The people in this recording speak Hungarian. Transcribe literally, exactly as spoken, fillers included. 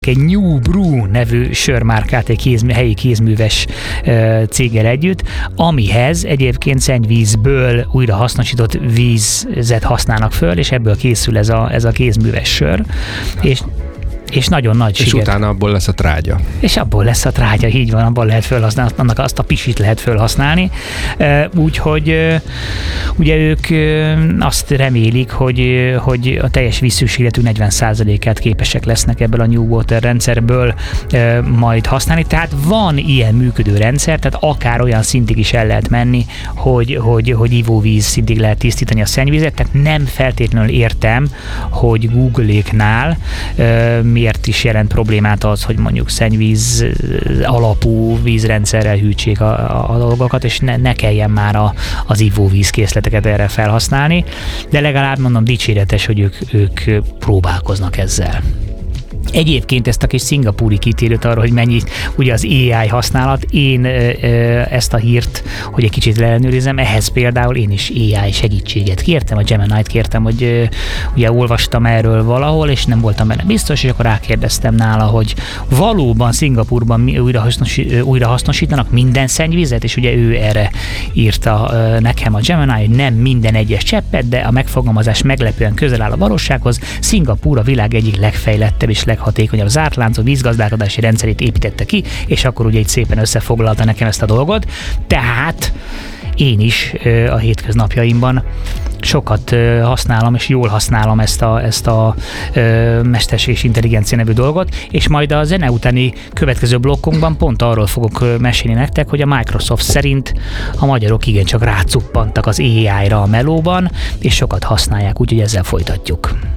egy New Brew nevű sörmárkát, egy kézmű, helyi kézműves uh, céggel együtt, amihez egyébként szennyvízből újra hasznosított vízet használnak föl, és ebből készül ez a, ez a kézműves sör. És és nagyon nagy és siker. utána abból lesz a trágya. És abból lesz a trágya, így van, abból lehet felhasználni, annak azt a pisit lehet felhasználni. Úgyhogy ugye ők azt remélik, hogy, hogy a teljes vízszükségletük negyven százalékát képesek lesznek ebből a New Water rendszerből majd használni. Tehát van ilyen működő rendszer, tehát akár olyan szintig is el lehet menni, hogy, hogy, hogy ivóvíz szintig lehet tisztítani a szennyvizet, tehát nem feltétlenül értem, hogy Google-éknál miért is jelent problémát az, hogy mondjuk szennyvíz alapú vízrendszerrel hűtsék a, a, a dolgokat, és ne, ne kelljen már a, az ivóvízkészleteket erre felhasználni, de legalább mondom dicséretes, hogy ők, ők próbálkoznak ezzel. Egyébként ezt a kis szingapúri kitérőt arra, hogy mennyi ugye az á i használat, én ezt a hírt, hogy egy kicsit ellenőrizem, ehhez például én is á i segítséget kértem, a Gemini-t kértem, hogy ugye olvastam erről valahol, és nem voltam benne biztos, és akkor rákérdeztem nála, hogy valóban Szingapúrban újra, hasznos, újra hasznosítanak minden szennyvizet, és ugye ő erre írta nekem a Gemini, hogy nem minden egyes cseppet, de a megfogalmazás meglepően közel áll a valósághoz. Szingapúr a világ egyik legfejlettebb és leghatékonyabb zártláncú vízgazdálkodási rendszerét építette ki, és akkor ugye itt szépen összefoglalta nekem ezt a dolgot. Tehát én is a hétköznapjaimban sokat használom, és jól használom ezt a, ezt a mesterséges intelligencia nevű dolgot, és majd a zene utáni következő blokkunkban pont arról fogok mesélni nektek, hogy a Microsoft szerint a magyarok igencsak rácuppantak az á i-ra a melóban, és sokat használják, úgyhogy ezzel folytatjuk.